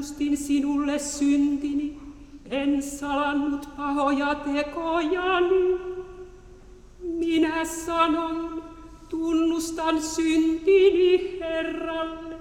tunnustin sinulle syntini, en salannut pahoja tekojani. Minä sanoin, tunnustan syntini Herralle.